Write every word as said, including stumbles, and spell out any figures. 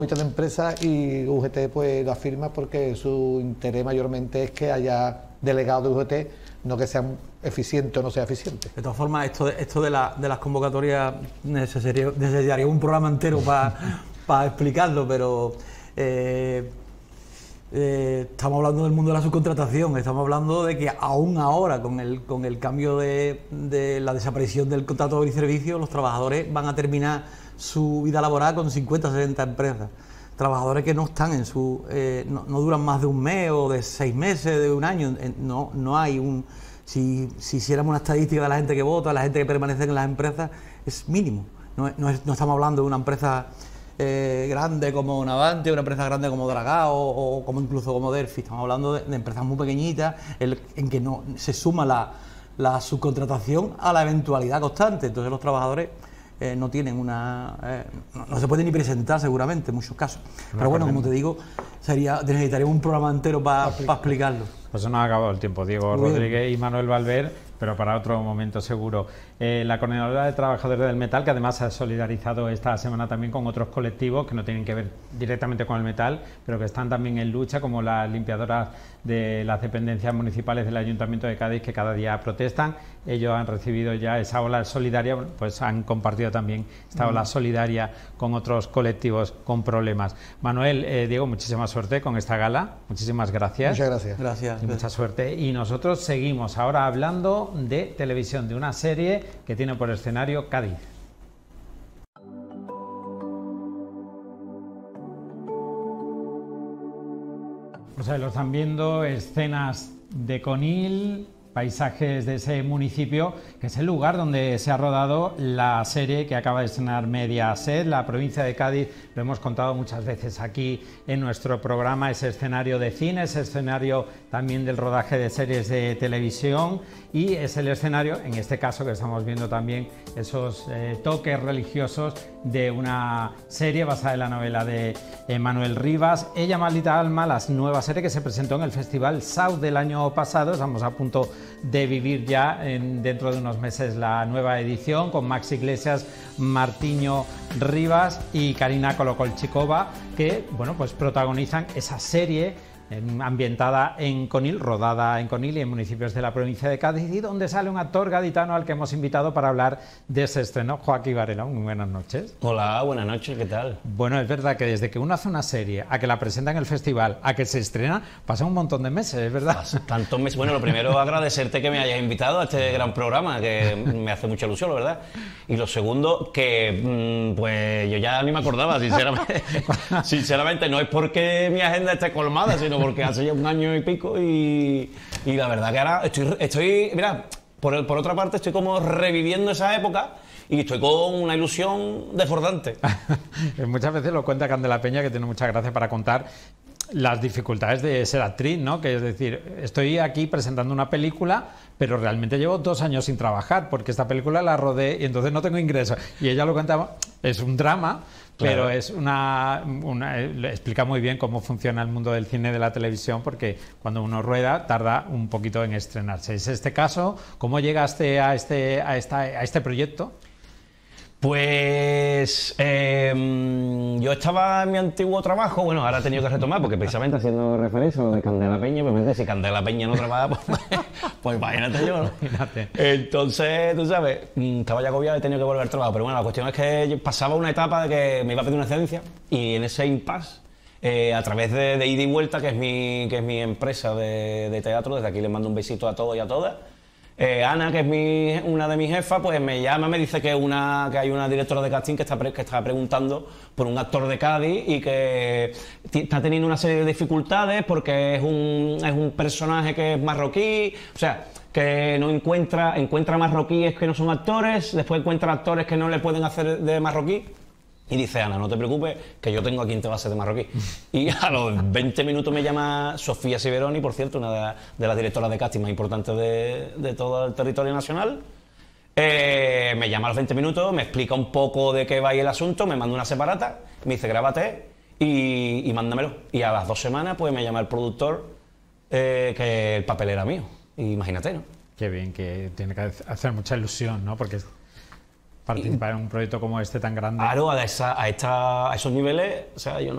de empresas y U G T pues lo afirma porque su interés mayormente es que haya delegados de U G T, no que sean eficientes o no sea eficiente. De todas formas, esto de, esto de, la, de las convocatorias necesitaría, necesitaría un programa entero para pa explicarlo, pero eh, eh, estamos hablando del mundo de la subcontratación, estamos hablando de que aún ahora, con el, con el cambio de, de la desaparición del contrato de servicio, los trabajadores van a terminar su vida laboral con cincuenta, sesenta empresas. Trabajadores que no están en su... Eh, no, no duran más de un mes o de seis meses, de un año. No, no hay un... Si, si hiciéramos una estadística de la gente que vota, la gente que permanece en las empresas, es mínimo. No, no, es, no estamos hablando de una empresa eh, grande como Navante, una empresa grande como Dragao o, o como incluso como Delphi. Estamos hablando de, de empresas muy pequeñitas en, en que no se suma la, la subcontratación a la eventualidad constante. Entonces los trabajadores... Eh, no tienen una... Eh, no, no se puede ni presentar seguramente en muchos casos. No, pero bueno, como te digo, sería necesitaríamos un programa entero para pa explicarlo. Pues nos ha acabado el tiempo, Diego Muy Rodríguez bien. y Manuel Valver, pero para otro momento seguro. Eh, la Coordinadora de Trabajadores del Metal, que además se ha solidarizado esta semana también con otros colectivos que no tienen que ver directamente con el metal, pero que están también en lucha, como las limpiadoras de las dependencias municipales del Ayuntamiento de Cádiz, que cada día protestan. Ellos han recibido ya esa ola solidaria, pues han compartido también esta ola solidaria con otros colectivos con problemas. Manuel, eh, Diego, muchísima suerte con esta gala. Muchísimas gracias. Muchas gracias. Gracias. Y mucha suerte. Y nosotros seguimos ahora hablando de televisión, de una serie que tiene por escenario Cádiz. Pues ahí lo están viendo, escenas de Conil, paisajes de ese municipio, que es el lugar donde se ha rodado la serie que acaba de estrenar Mediaset, la provincia de Cádiz. Lo hemos contado muchas veces aquí en nuestro programa, ese escenario de cine, ese escenario también del rodaje de series de televisión, y es el escenario, en este caso que estamos viendo también esos eh, toques religiosos de una serie basada en la novela de Manuel Rivas, Ella maldita alma, la nueva serie que se presentó en el Festival South del año pasado. Estamos a punto de vivir ya en, dentro de unos meses la nueva edición con Max Iglesias, Martiño Rivas y Karina Kolokolchikova, que bueno, pues protagonizan esa serie ambientada en Conil, rodada en Conil y en municipios de la provincia de Cádiz, y donde sale un actor gaditano al que hemos invitado para hablar de ese estreno, Joaquín Varela. Muy buenas noches. Hola, buenas noches, ¿qué tal? Bueno, es verdad que desde que uno hace una serie, a que la presenta en el festival, a que se estrena, pasa un montón de meses, es verdad. Tantos meses. Bueno, lo primero, agradecerte que me hayas invitado a este gran programa, que me hace mucha ilusión, la verdad. Y lo segundo, que pues yo ya ni me acordaba, sinceramente. Sinceramente, no es porque mi agenda esté colmada, sino porque hace ya un año y pico, y, y la verdad que ahora estoy, estoy mira, por, por otra parte estoy como reviviendo esa época y estoy con una ilusión desbordante. Muchas veces lo cuenta Candela Peña, que tiene mucha gracia para contar las dificultades de ser actriz, ¿no? Que es decir, estoy aquí presentando una película, pero realmente llevo dos años sin trabajar, porque esta película la rodé y entonces no tengo ingresos. Y ella lo cuenta, es un drama, claro, pero es una, una explica muy bien cómo funciona el mundo del cine y de la televisión, porque cuando uno rueda tarda un poquito en estrenarse. ¿Es este caso? ¿Cómo llegaste a este, a esta, a este proyecto? Pues eh, yo estaba en mi antiguo trabajo, bueno, ahora he tenido que retomar porque precisamente haciendo referencia a lo de Candela Peña, pues me dice, si Candela Peña no trabaja, pues, pues imagínate yo, ¿no? Imagínate. Entonces, tú sabes, estaba ya agobiado y he tenido que volver al trabajo, pero bueno, la cuestión es que yo pasaba una etapa de que me iba a pedir una excedencia y en ese impasse, eh, a través de, de Ida y Vuelta, que es mi, que es mi empresa de, de teatro, desde aquí les mando un besito a todos y a todas. Eh, Ana, que es mi, una de mis jefas, pues me llama, me dice que, una, que hay una directora de casting que está, pre, que está preguntando por un actor de Cádiz y que está teniendo una serie de dificultades porque es un, es un personaje que es marroquí, o sea, que no encuentra, encuentra marroquíes que no son actores, después encuentra actores que no le pueden hacer de marroquí. Y dice, Ana, no te preocupes, que yo tengo a quien te va a hacer de marroquí. Y a los veinte minutos me llama Sofía Siberoni, por cierto, una de, de las directoras de casting más importantes de, de todo el territorio nacional. Eh, me llama a los veinte minutos, me explica un poco de qué va ahí el asunto, me manda una separata, me dice, grábate y, y mándamelo. Y a las dos semanas, pues me llama el productor, eh, que el papel era mío. Y imagínate, ¿no? Qué bien, que tiene que hacer mucha ilusión, ¿no? Porque participar en un proyecto como este tan grande. Claro, a, esa, a, esta, a esos niveles, o sea, yo no,